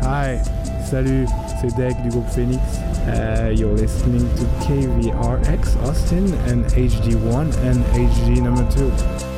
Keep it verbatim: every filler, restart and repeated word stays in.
Hi, salut, c'est Deg du groupe Phoenix. Uh, you're listening to K V R X Austin and H D one and H D number two.